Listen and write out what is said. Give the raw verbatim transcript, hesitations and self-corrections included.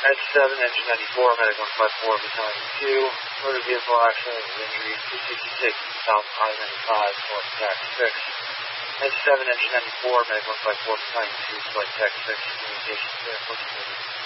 Edge seven, Engine ninety-four, Medic one five four, Battalion two, motor vehicle accident with injury two sixty-six, South I ninety-five, Flight Tac six. Edge seven, Engine ninety-four, Medic one five four, Battalion two, Flight Tac six, communications there,